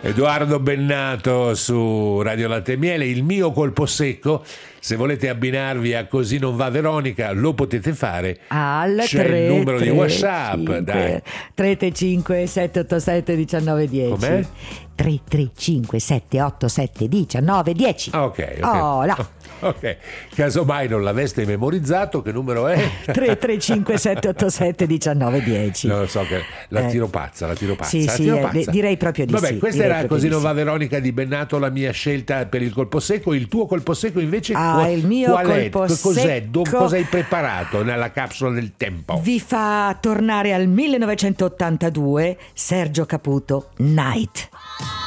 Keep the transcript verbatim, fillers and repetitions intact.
Edoardo Bennato su Radio Latte e Miele, il mio colpo secco. Se volete abbinarvi a Così non va Veronica, lo potete fare al c'è tre, il numero tre, di WhatsApp, cinque, dai. tre tre cinque sette otto sette uno nove uno zero. Com'è? tre tre cinque sette otto sette uno nove uno zero. Ok, ok. Oh, là. Ok, casomai non l'aveste memorizzato, che numero è? tre tre cinque sette otto sette uno nove uno zero. Non so, che la Eh. tiro pazza, la tiro pazza. Sì, la sì, tiro eh, pazza. direi proprio di Vabbè, sì. questa direi era proprio Così di non sì. va Veronica di Bennato, la mia scelta per il colpo secco. Il tuo colpo secco invece Ah, qual, il mio qual è? colpo Che cos'è? secco- Do- cosa hai preparato nella capsula del tempo? Vi fa tornare al millenovecentottantadue Sergio Caputo, Night.